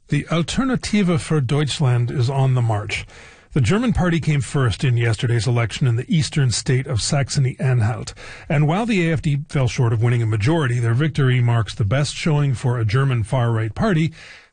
The Alternative für Deutschland is on the march. The German party came first in yesterday's election in the eastern state of Saxony-Anhalt. And while the AfD fell short of winning a majority, their victory marks the best showing for a German far-right party